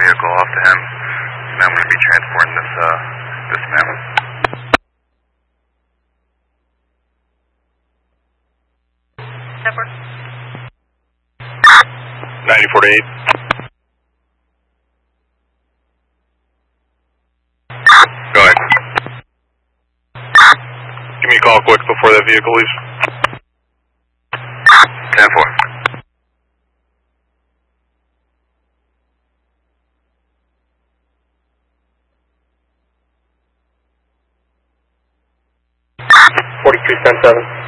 vehicle off to him. And I'm going to be transporting this man. 9048. Go ahead. Give me a call quick before that vehicle leaves. 10-4. $43.7.